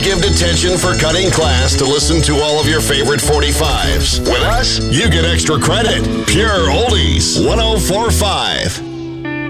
give detention for cutting class to listen to all of your favorite 45s. With us, you get extra credit. Pure Oldies 104.5.